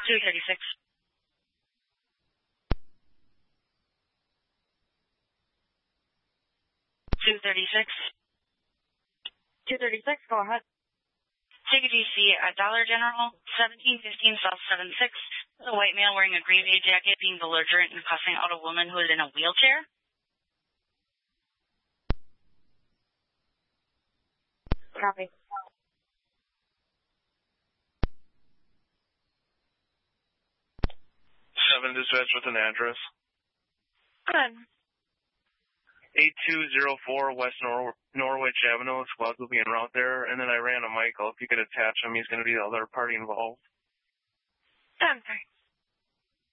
236. 236. 236, go ahead. Take a DC at Dollar General, 1715 South 76. A white male wearing a green bay jacket being belligerent and cussing out a woman who is in a wheelchair. Copy. 7 dispatch with an address. Good. 8204 West Norwich Avenue. Squads will be en route there. And then I ran a Michael. If you could attach him, he's going to be the other party involved. I'm sorry.